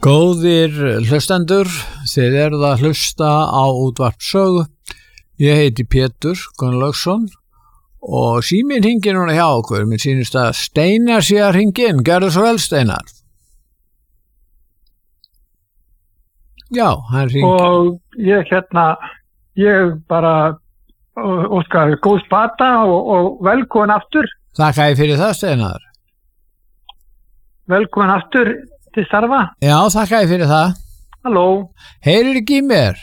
Góðir hlustendur, þið eruð að hlusta á útvarp Sögu. Ég heiti Pétur Gunnlaugsson og síminn hringir núna hjá okkur. Mér sýnist að Steinar sé að hringja inn. Gjörðu svo vel, Steinar. Já, hann hringir. Og ég bara óskar góð spata og velkomin aftur. Þakka ég fyrir það, Steinar. Velkomin aftur til starfa. Já, þakka ég fyrir það. Halló. Heyrir ekki í mér?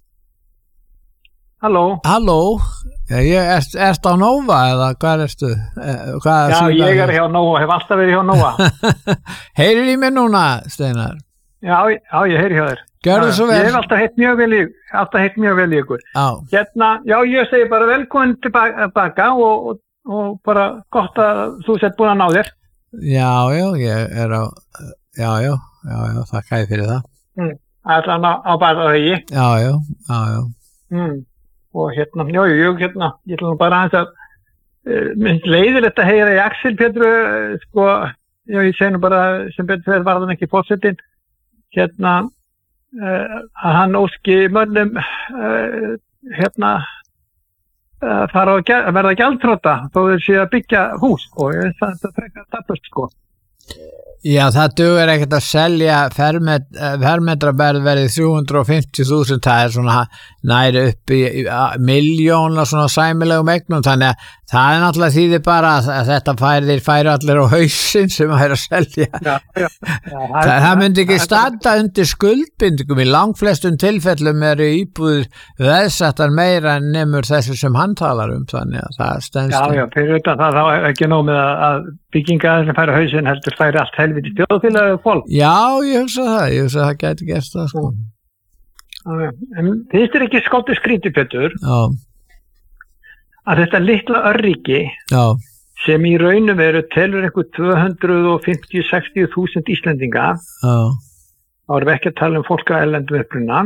Halló. Halló. Ert á Nova eða hvað ertu? Já, ég hjá Nova, hef alltaf verið hjá Nova. Heyrir í mér núna, Steinar? Já, ég heyri hjá þér. Gjörðu svo vel. Ég hef alltaf heyrt mjög vel í ykkur. Já. Já, ég segi bara velkomin tilbaka og bara gott að þú sett búin að ná þér. Já, ég er á... Já, þakka ég fyrir það. Allan á Barðavegi. Já. Og ég ætla nú bara aðeins að minnst leiðilegt að heyra í Axel Pétru, ég segi nú bara sem betur fyrir var hann ekki fórsetin, að hann óski mönnum fara að verða gjaldþrota þó þeir séu að byggja hús, ég veist að það frekar tapast, Já, það dugur ekkert að selja fermetraverð verið 350.000, það svona næri upp í milljón og svona sæmilegum eignum, þannig að það náttúrulega þýðir bara að þetta færi allir á hausinn sem að að selja. Það myndi ekki standa undir skuldbindingum, í langflestum tilfellum eru íbúðir veðsettar meira en nemur þessu sem hann talar þannig að það stenst. Já, fyrir utan það þá ekki nóg með að byggingar sem færi á hausinn heldur færi allt helviti þjóðfélagið fólk. Já, ég hugsa það gæti gerst það, En finnst þér ekki skáldið skrítið, Pétur? Já. Að þetta litla örríki sem í raun og veru telur einhver 250-60.000 Íslendinga, þá erum við ekki að tala fólk að erlendum uppruna,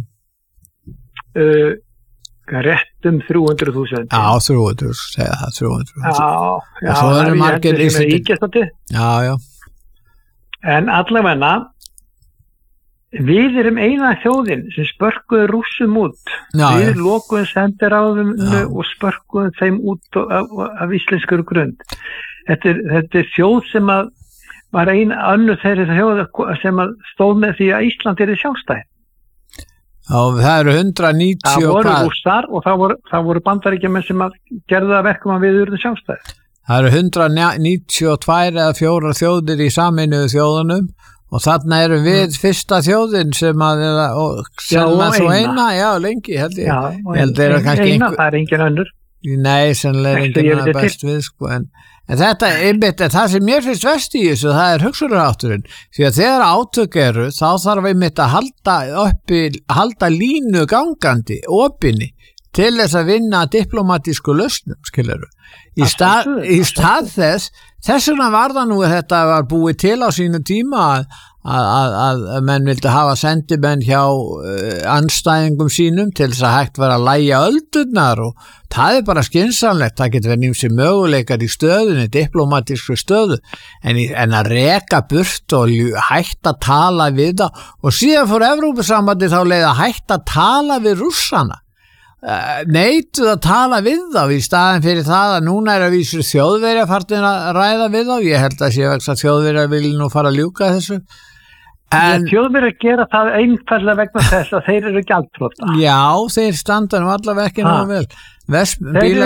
rétt 300.000. Já, 300, segja það, 300. Já, svo eru margir Íslendingar. Já. En allavega, við erum eina þjóðin sem spörkuðu Rússum út. Við lokuðum sendiráðinu og spörkuðum þeim út af íslenskur grund. Þetta er þjóð sem var önnur þeirri þjóð sem stóð með því að Ísland er sjálfstæð. Já, það eru 190 það voru Rússar og það voru Bandaríkjamenn sem gerðu það verkum að við urðum sjálfstæð. Það eru 192 eða 4 þjóðir í Sameinuðu þjóðunum og þarna eru við fyrsta þjóðin sem sennilega svo eina, lengi held ég. Já, það er engin önnur. Nei, sennilega er engin best við, En þetta einmitt, það sem mér finnst verst í þessu, það er hugsunarhátturinn. Því að þegar átök eru, þá þarf einmitt að halda línu gangandi, opinni, til þess að vinna diplomatísku lausnum, skilurðu. Í stað þess vegna var það nú að þetta var búið til á sínu tíma að menn vildi hafa sendimenn hjá andstæðingum sínum til þess að hægt vera að lægja öldurnar og það er bara skynsamlegt, það getur verið ýmsir möguleikar í stöðunni, diplomatísku stöðu, en að reka burt og hægt að tala við það og síðan fór Evrópusambandið þá leið að hægt að tala við Rússana. Neituð að tala við þá í staðin fyrir það að núna er að vísu Þjóðverjar farin að ræða við þá, ég held að sé að Þjóðverjar vilja nú fara að ljúka þessu. Þjóðverjar gera það einfallega vegna þess að þeir eru gjaldþrota. Já, þeir standa nú allavega ekki nú vel. Þeir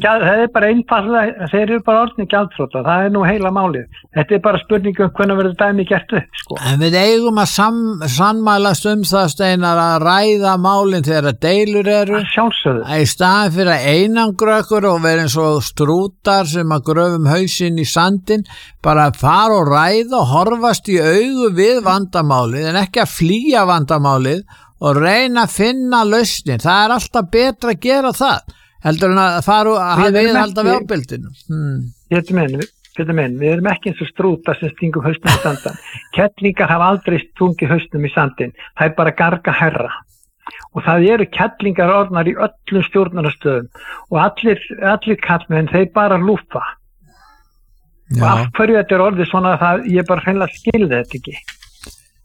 eru bara orðnir gjaldþrota, það er nú heila málið. Þetta er bara spurning hvernig verður dæmi gert upp. En við eigum að sannmælast það, Steinar, að ræða málin þegar deilur eru. Sjálfsögðu. Í staðin fyrir að einangra okkur og vera eins og strútar sem að gröfum hausinn í sandinn, bara fara og ræða og horfast í augu við vandamálið en ekki að flýja vandamálið og reyna að finna lausnin. Það er alltaf betra að gera það. Heldur en að fara að viðhalda við ábyrgðinu. Pétur minn, við erum ekki eins og strútar sem stingum hausnum í sandan. Kettlingar hafa aldrei stungið hausnum í sandin. Það er bara garga herra. Og það eru kettlingar orðnar í öllum stjórnunastöðum og allir kallmenn, þeir bara lúfa. Og af hverju þetta er orðið svona að ég bara hreinlega skilði þetta ekki.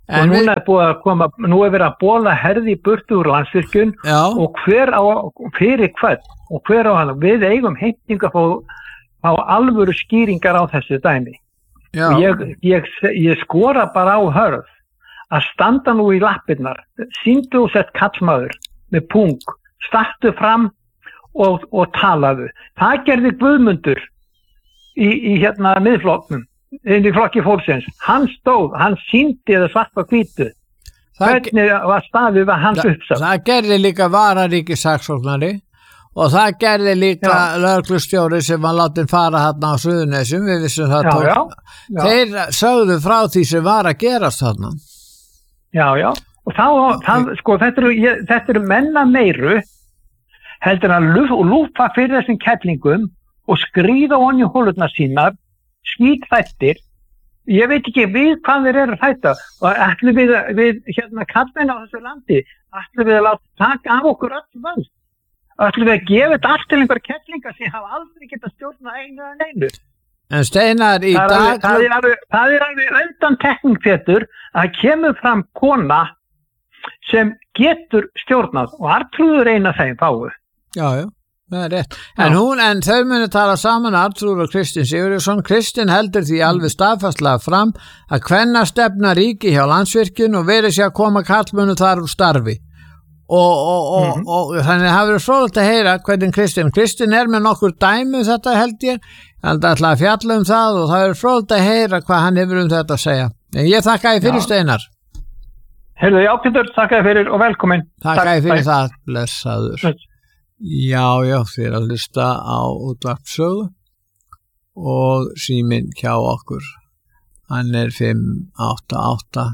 og núna nú verið að bóla herði í burtu úr Landsvirkjun og hver á fyrir hvern og hver á hann, við eigum heimtinga á alvöru skýringar á þessu dæmi. Og ég skora bara á Hörð að standa nú í lappirnar, sýndu og sett kallmaður með pung, startu fram og talaðu. Það gerði Guðmundur í miðflokknum, inn í flokki fólksins. Hann sýndi það svart á hvítu. Hvernig var staðið var hans uppsagt. Það gerði líka vararíkissaksóknari og það gerði líka lögreglustjóri sem var látinn fara þarna á Suðurnesjum, við vissum það tók. Þeir sögðu frá því sem var að gerast þarna. Já, og sko, þetta eru menna meiru heldur að lúpa fyrir þessum kettlingum og skríða onni hólurnar sínar, skítþættir. Ég veit ekki við hvað þeir eru þætta og ætlum við kallmenn á þessu landi, ætlum við að láta taka af okkur öll völd. Ætlum við að gefa þetta allt til einhver kettlingar sem hafa aldrei getað stjórnað einu. En Steinar, í dag... Það er alveg undan tekning, Pétur, að kemur fram kona sem getur stjórnað og Arnþrúður eina þeim fáu. Já, það er rétt. En þau muni tala saman, Arnþrúður og Kristinn Sigurjónsson. Kristinn heldur því alveg staðfastlega fram að kvennastefna ríki hjá Landsvirkjun og verið sér að koma karlmönnum þar úr starfi. Og þannig hafa verið fróðlegt að heyra hvernig Kristinn er með nokkur dæmi þetta held ég ætla að fjalla það og það er fróðlegt að heyra hvað hann hefur þetta að segja. En ég þakka þér fyrir Steinar. Heyrðu, já Pétur, þakka þér fyrir og velkomin. Þakka þér fyrir það, blessaður. Já, þið að hlusta á útvarpssögu og síminn hjá okkur. Hann er 588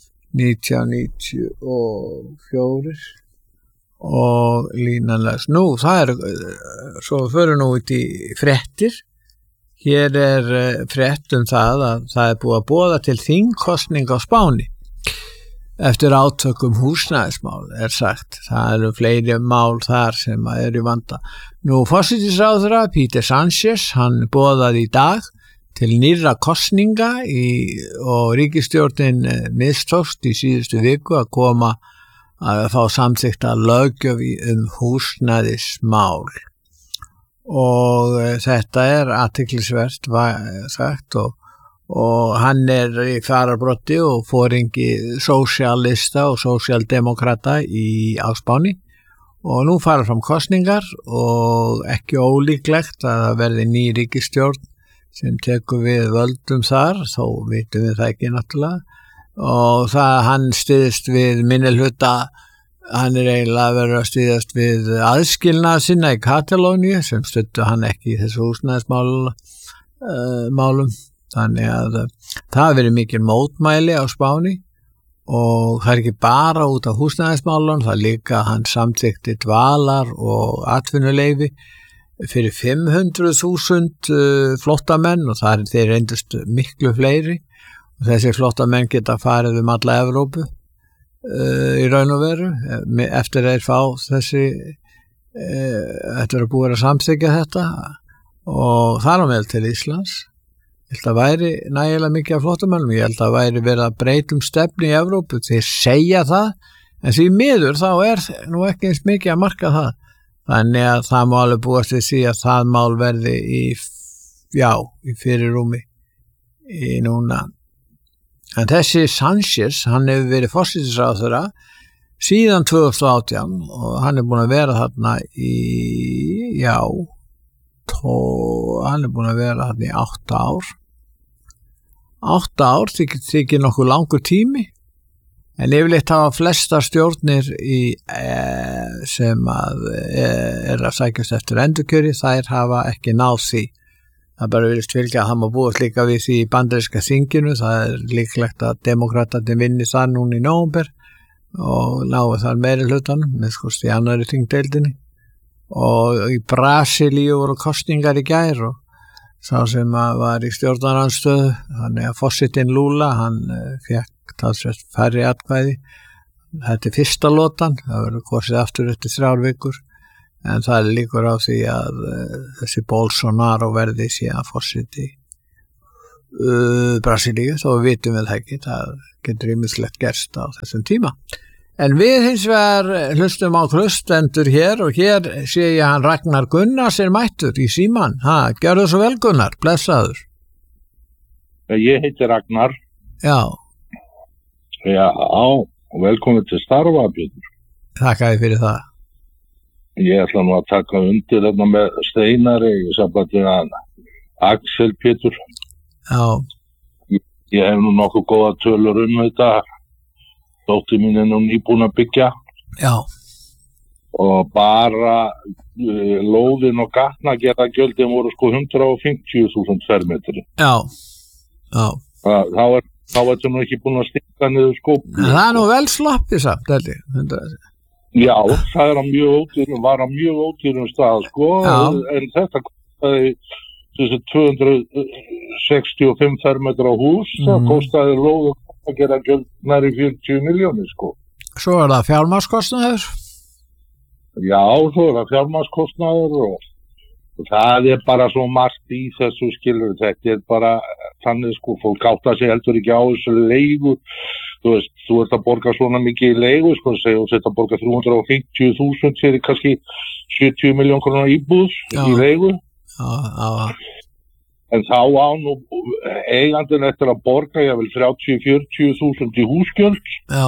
1994 og línanlegs. Nú, það svo fyrir nú út í fréttir. Hér er frétt það að það búið að boða til þingkosning á Spáni eftir átökum húsnæðismál sagt. Það eru fleiri mál þar sem í vanda. Nú, forsætisráðherra Peter Sánchez, hann boðaði í dag til nýrra kosninga og ríkisstjórnin mistókst í síðustu viku að koma að fá samþykkta löggjöf húsnæðismál og þetta athyglisvert sagt og hann í fararbroddi og foringi sósíalista og sósíaldemokrata á Spáni og nú fara fram kosningar og ekki ólíklegt að það verði ný ríkisstjórn sem tekur við völdum þar, þó vitum við það ekki náttúrulega og hann styðist við minnihluta, hann eiginlega verið að styðast við aðskilnað sinna í Katalóníu sem studdu hann ekki í þessu húsnæðismálum þannig að það verið mikil mótmæli á Spáni og það ekki bara út af húsnæðismálum, það líka hann samþykkti dvalar og atvinnuleyfi fyrir 500.000 flóttamenn og þeir reyndust miklu fleiri og þessi flóttamenn geta farið alla Evrópu í raun og veru eftir að þeir fá eftir að búið að samþykkja þetta og þar á meðal til Íslands. Ég held að væri nægilega mikið af flóttamönnum, ég held að væri verið að breyta stefnu í Evrópu, þeir segja það en því miður þá nú ekki eins mikið að marka það. Þannig að það má alveg búast við því að það mál verði í fyrirrúmi núna. En þessi Sánchez, hann hefur verið forsætisráðherra síðan 2018 og hann búin að vera þarna hann búin að vera þarna í 8 ár. 8 ár þykir nokkuð langur tími. En yfirleitt hafa flestar stjórnir sem að sækjast eftir endurkjöri, þær hafa ekki náð því. Það bara virðist fylgja að það má búast líka við því í bandaríska þinginu, það líklegt að demokratarnir vinni það núna í nóvember og náðu þar meiri hlutanum, með skoðst í annari þingdeildinni. Og í Brasilíu voru kosningar í gær og sá sem var í stjórnaranstöðu, þannig að forsetinn Lula, hann fekk talsvert færri atkvæði. Þetta fyrsta lotan, það verður kosið aftur eftir 3 vikur, en það líkur á því að þessi Bolsonaro verði síðan forseti Brasilíu, þó við vitum við það ekki, það getur ýmislegt gerst á þessum tíma. En við hins vegar hlustum á hlustendur hér og hér sé ég hann Ragnar Gunnars mættur í síman. Gjörðu svo vel Gunnar, blessaður. Ég heiti Ragnar. Já. Já, velkomin til starfa, Pétur. Þakka þér fyrir það. Ég ætla nú að taka undir þetta með Steinari, ég sambandi að Axel Pétur. Já. Ég hef nú nokkuð góða tölur þetta. Dóttir mín nú nýbúin að byggja. Já. Og bara lóðin og gatnagerðargjöldin voru 150.000 fermetri. Já. Já. Þá er þetta nú ekki búin að stinga niður skópni. Það nú vel sloppið samt, þetta. Já, það var á mjög ódýrum stað, en þetta kostaði 265 fermetra hús, það kostaði lóð að gera gjöld nær í 40 milljónir, Svo það fjármagnskostnaður? Já, svo það fjármagnskostnaður og það bara svo margt í þessu skilur, þetta bara þannig, fólk átta sig heldur ekki á þessu leigu, þú ert að borga svona mikið í leigu, þú ert að borga 350.000 fyrir kannski 70 miljón krónar íbúð í leigu. Já. En þá á nú eigandinn eftir að borga, ég vil 30-40.000 í húsgjöld. Já.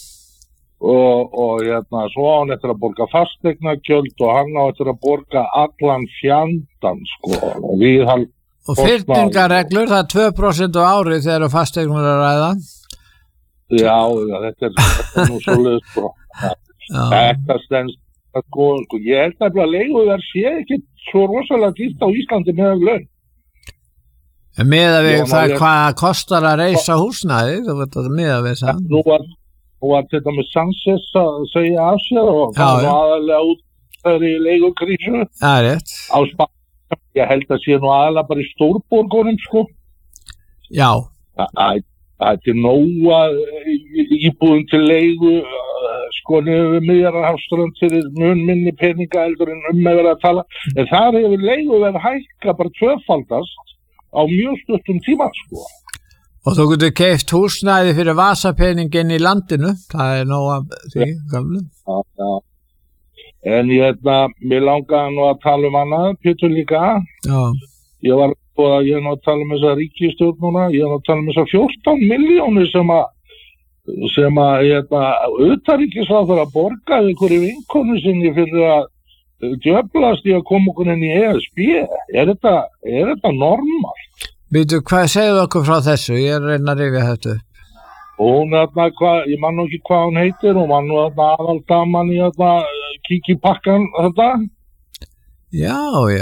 Og svo á hann eftir að borga fasteignagjöld og hann á eftir að borga allan fjandan, Og fyrningarreglur, það 2% á ári þegar fasteignur að ræða. Já, þetta er nú svoleiðis, Þetta stendst, ég held að leiguverð sé ekki svo rosalega dýrt á Íslandi með laun. Miðað við það hvað kostar að reisa húsnæði, þú veit að miðað við það. Nú var þetta með Sanchez að segja af sér og það var aðalega út þar í leigukrísu. Það er rétt. Á Spáni, ég held að sé nú aðalega bara í stórborgunum, Já. Það nóga íbúðum til leigu, niður við Miðjarðarhafsströnd fyrir mun minni peninga heldur en með verið að tala. En þar hefur leigu verið hækka bara tvöfaldast á mjög stuttum tíma, Og þú getur keypt húsnæði fyrir vasapeningin í landinu, það er nóg af því gamlu. Já. En mér langaði nú að tala annað, Pétur líka. Já. Ég er nú að tala þessa ríkisstjórn núna, ég er nú að tala þessa 14 milljónir sem utanríkisráðherra borgaði einhverju vinkonu sinni fyrir að djöflast í að koma okkur inn í ESB. Er þetta normal? Býtu, hvað segðu okkur frá þessu? Ég reyna að rifja þetta upp. Hún ég man nú ekki hvað hún heitir, hún var nú aðaldaman í kíkja í pakkan þetta. Já.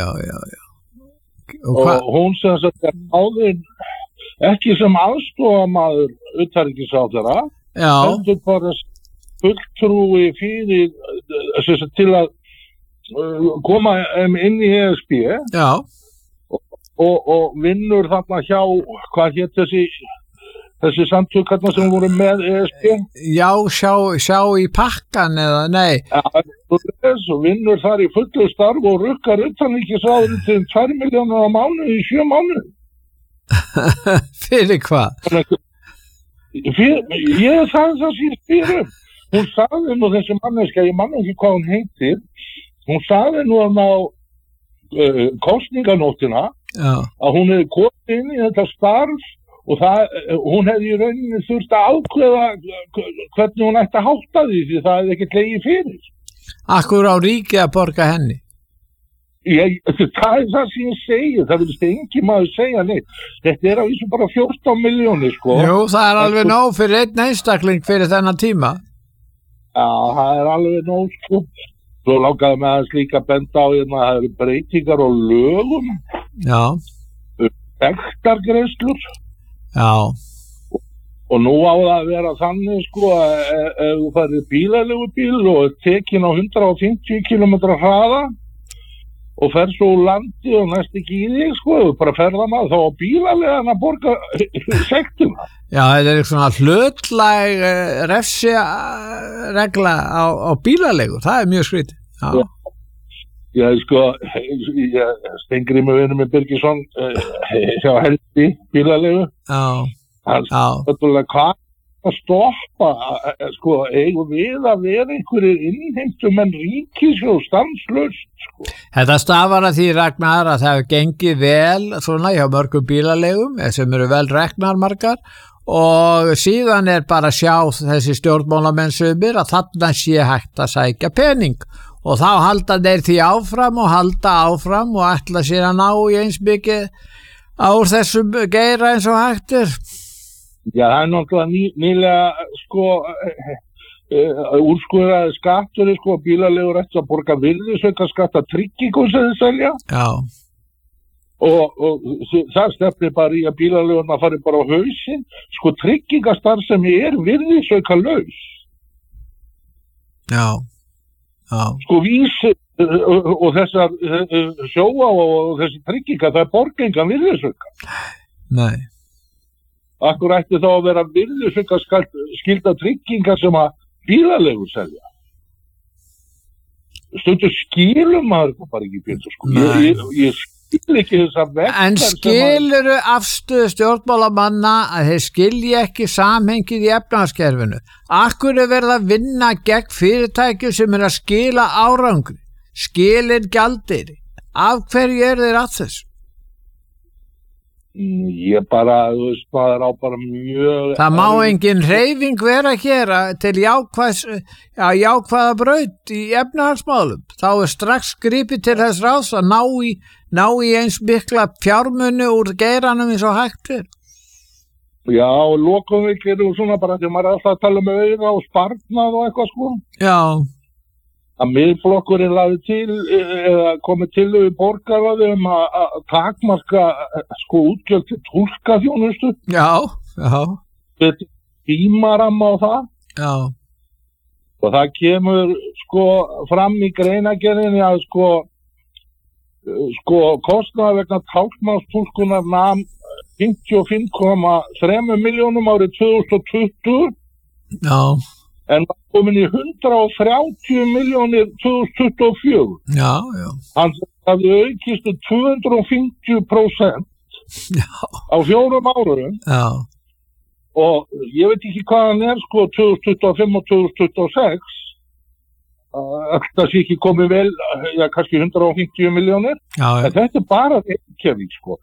Og hún sem sagt áður ekki sem aðstofamaður utanríkisráðherra, heldur bara fulltrúi fyrir til að koma inn í ESB. Já. Og vinnur þarna hjá, hvað hét þessi samtökarna sem voru með ESB? Já, sjá í pakkan eða, nei. Ja, og vinnur þar í fullu starf og rukkar utanríkisráðherra til 2 milljónir á mánuði í 7 mánuði. Fyrir hvað? Ég sagði það síðan fyrir. Hún sagði nú þessi manneska, ég man ekki hvað hún heitir, hún sagði nú á kosninganóttina að hún hefði komið inn í þetta starf og hún hefði í rauninni þurft að ákveða hvernig hún ætti að hátta því það hefði ekkert legið fyrir. Akkur á ríki að borga henni? Það er það sem ég segi, það vilist engin maður segja neitt. Þetta er á þessu bara 14 milljónir, Jú, það er alveg nóg fyrir einn einstakling fyrir þennan tíma. Já, það er alveg nóg, Svo langaði með að slíka benda á það eru breytingar og lögum. Já. Sektargreiðslur. Já. Og nú á það að vera þannig ef þú færir bílaleigubíl og tekin á 150 km hraða og fer svo úr landi og næst ekki í þig, þú bara ferða maður þá á bílaleigan að borga sektina. Já, þetta er svona hlutlæg refsi regla á bílaleigur, það er mjög skrítið. Já, sko, Steingrímur vinur minn Birgisson hjá Helgi bílalegu. Hann náttúrulega hvað að stoppa, sko, eigum við að vera einhverjir innheimtumenn ríkissjóðs stanslaust, sko. Þetta stafar að því, Ragnar, að það hefur gengið vel svona hjá mörgum bílalegum sem eru vel reknar margar og síðan bara að sjá þessi stjórnmálamenn sumir að þarna sé hægt að sækja pening og þá halda þeir því áfram og halda áfram og ætla sér að ná í eins mikið úr þessum geira eins og hægt er. Já, það náttúrulega nýlega, sko, úrskurðaði skattur, sko, bílalegur ætti að borga virðisaukaskatt af tryggingum sem þeir selja. Já. Og það stefnir bara í að bílalegurna fari bara á hausinn. Sko, tryggingastarfsemi virðisaukalaus. Já. Sko, vísi og þessar sjóa og þessi trygginga, það borga engan virðisauka. Nei. Akkur ætti þá að vera virðisaukaskylda tryggingar sem að bílalegur selja. Stundu skilum maður það bara ekki, Pétur, sko. Ég skil ekki þessar vektar. En skiluru afstöðu stjórnmálamanna að þeir skilji ekki samhengið í efnahagskerfinu? Akkur verið að vinna gegn fyrirtækjum sem að skila árangri, skilin gjaldeyri? Af hverju þeir að þessu? Ég bara, þú veist, maður á bara mjög... Það má engin hreyfing vera hér til jákvæða braut í efnahagsmálum. Þá strax gripið til þess ráðs að ná í eins mikla fjármuni úr geiranum eins og hægt er. Já, lokumviklir og svona bara því maður alltaf að tala auða og sparnað og eitthvað, sko. Já. Að miðflokkurinn lagði til eða komið til við borgarráði að takmarka sko útgjöld til túlkaþjónustu. Já. Þetta tímaramma á það. Já. Og það kemur sko fram í greinagerðinni að sko kostnaður vegna táknmálstúlkunar nam 55,3 milljónum árið 2020. Já. En var komin í 130 milljónir 2024. Já. Hann hafði aukist 250% á 4 árum. Já. Og ég veit ekki hvað hann sko 2025 og 2026. Það sé ekki komið vel, já, kannski 150 milljónir. Já. En þetta bara Reykjavík, sko.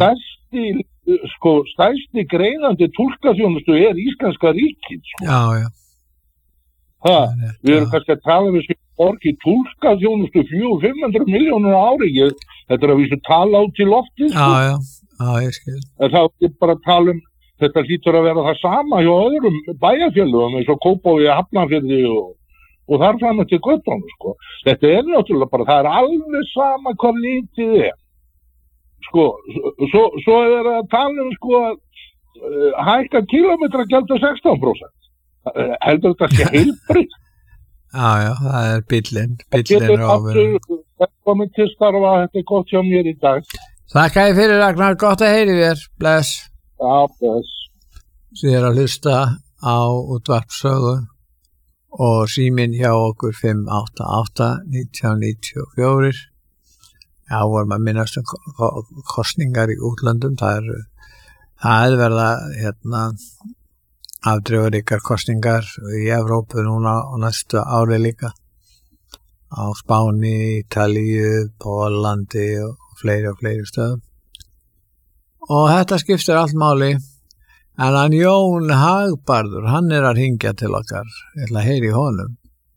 Stærsti greinandi túlkaþjónustu íslenska ríkið, sko. Já. Við erum kannski að tala við sem borg í túlkaþjónustu 400-500 milljónir á ári. Þetta að vísu tala út í lofti, sko. Já, ég skil. En þá er bara að tala þetta hlýtur að vera það sama hjá öðrum bæjarfélögum eins og Kópavogi, Hafnarfirði og þar fram til göttunum, sko. Þetta náttúrulega bara, það alveg sama hvað lítið sko, svo að tala sko hækka kílómetragjald 16%. Heldur þetta sé heilbrigt? Já, það bíllinn ofur. Það komið til starfa, þetta gott hjá mér í dag. Þakka þér fyrir, Ragnar, gott að heyri þér. Bless. Já, bless. Þið að hlusta á útvarpssögu og síminn hjá okkur 588-1994. Já, vorum að minnast kostningar í útlöndum. Það er verða afdrifur ykkar kostningar í Evrópu núna og næstu ári líka á Spáni, Ítalíu, Pólandi og fleiri stöðum og þetta skiptir allt máli en hann Jón Hagbarður, hann að hringja til okkar, ég ætla að heyra í honum.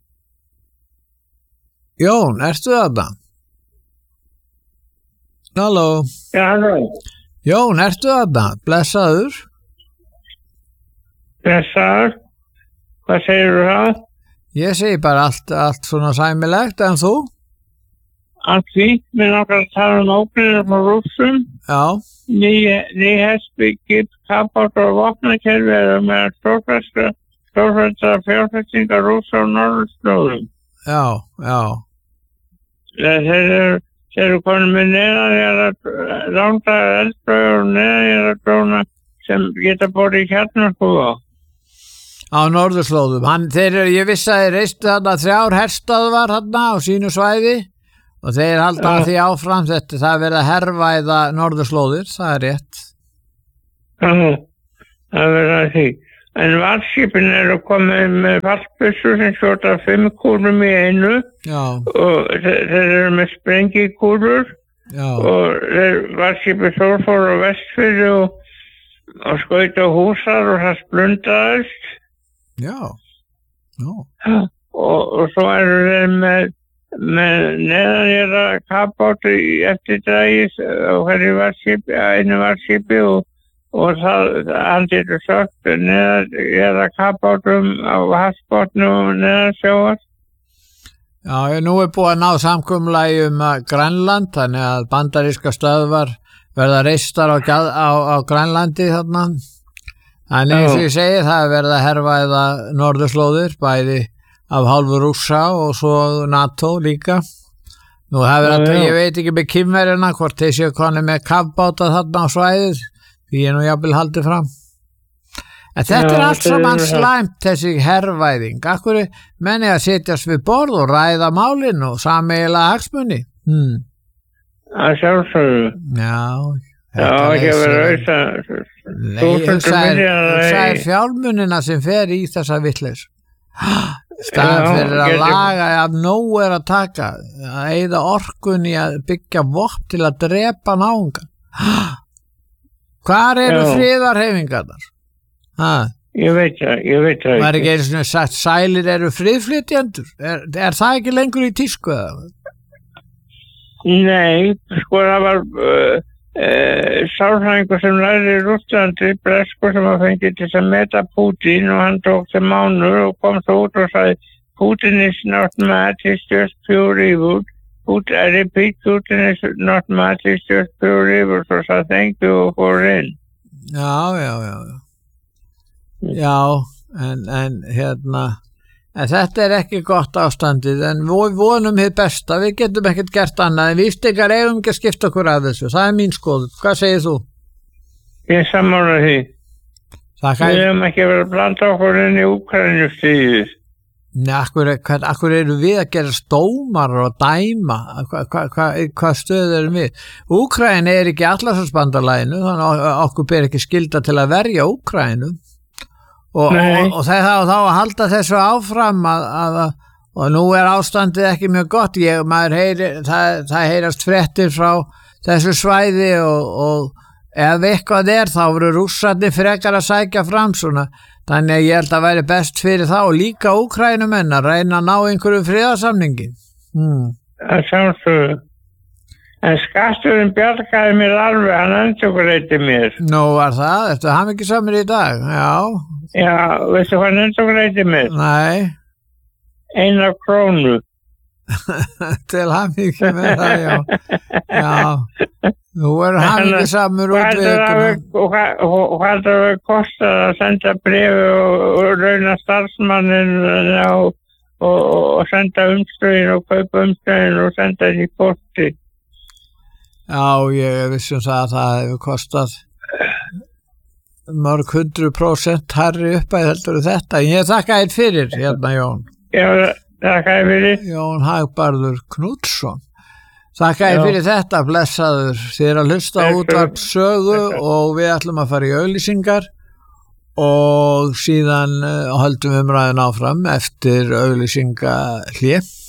Jón, ertu þarna? Halló? Já, halló. Jón, ertu þarna? Blessaður? Blessaður. Hvað segirðu það? Ég segi bara allt svona sæmilegt, en þú? Allt fínt, við nokkar að tala ógnir frá Rússum. Já. Ný herskip, kafbátar og vopnakerfi með stórfæstra fjárfestingar Rússa á norðurslóðum. Já. Þeir eru konum með neðanjarðar rándaðar eldflaugar og neðanjarðar dróna sem geta borið í kjarnorku á norðurslóðum. Ég vissi að þeir reistu þarna 3 herstöðvar þarna á sínu svæði og þeir halda því áfram þetta, það verið að hervæða norðurslóðir, það rétt. Það verið að því. En varðskipin eru komið með fallbyssur sem skjóta 5 kúlum í einu og þeir eru með sprengikúlur og varðskipið Þór á Vestfirði og skauta húsar og það splundaðist. Og svo eru þeir með neðanjara kafbátu eftir dagis á hverju varðskipi, einu varðskipi og hann getur sagt neðanjara kafbátum á hafsbotnum og neðan sjávar. Já, nú búið að ná samkomulagi Grænland, þannig að bandaríska stöðvar verða reistar á Grænlandi þarna. Þannig eins og ég segi, það verða að hervæða norðurslóðir, bæði af hálfu Rússa og svo NATO líka. Nú það verða, ég veit ekki með Kínverjana hvort þeir séu konið með kafbáta þarna á svæðið, því ég nú jafnvel haldið fram. En þetta allt saman slæmt, þessi hervæðing. Akkur menni að setjast við borð og ræða málin og sameiginlega hagsmuni. Það sjálfsögðu. Ekki að vera auðvitað. Það fjármunina sem fer í þessa vittleys. Staðan fyrir að laga af nóg að taka, að eyða orkun í að byggja vopn til að drepa náungan. Hvar eru friðarhefingarnar? Ég veit það Var ekki einu svona sagt sælir eru friðflytjendur? Er það ekki lengur í tísku eða? Nei, sko það var sálfræðingur sem lærði í Rússlandi, breskur sem að fengi til að meta Putin og hann tók til mánur og kom svo út og sagði Putin is not mad, he's just pure evil. I repeat, Putin is not mad, he's just pure evil. So thank you for in. Já, en en þetta ekki gott ástandið, en við vonum hið besta, við getum ekkert gert annað, en vístingar eigum ekki að skipta okkur að þessu, það mín skoðun, hvað segir þú? Ég sammála því. Við höfum ekki verið að blanda okkur inn í Úkraínustríðið. Nei, akkur eru við að gera stómar og dæma, hvað stöð erum við? Úkraína ekki Atlantshafsbandalaginu, þannig að okkur ber ekki skylda til að verja Úkraínu. Og það þá að halda þessu áfram og nú ástandið ekki mjög gott, það heyrast fréttir frá þessu svæði og ef eitthvað þá voru Rússarnir frekar að sækja fram svona, þannig að ég held að væri best fyrir þá og líka Úkraínumenn að reyna að ná einhverju friðarsamningi. Það sjálfsögðu. En skatturinn bjargaði mér alveg, hann endurgreiddi mér. Nú var það, ertu hamingjusamur í dag? Já, veistu hvað hann endurgreiddi mér? Nei. 1 krónu. Til hamingju með það, já. Nú hamingjusamur út vikuna. Og hvað það kostar að senda bréfi og rauna starfsmannin og senda umstöðin og kaupa umstöðin og senda henni í posti. Já, ég vissum það að það hefur kostað mörg 100% hærri uppæð heldur þetta. Ég þakka þér fyrir, Jón. Já, þakka þér fyrir. Jón Hagbarður Knútsson. Þakka þér fyrir þetta, blessaður. Þið að hlusta á útvarp sögu og við ætlum að fara í auglýsingar og síðan höldum umræðin áfram eftir auglýsingahlé.